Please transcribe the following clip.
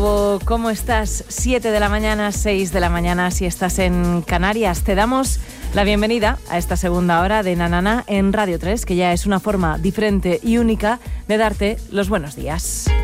Lobo, ¿cómo estás? 7 de la mañana, 6 de la mañana, si estás en Canarias. Te damos la bienvenida a esta segunda hora de Na Na Na en Radio 3, que ya es una forma diferente y única de darte los buenos días.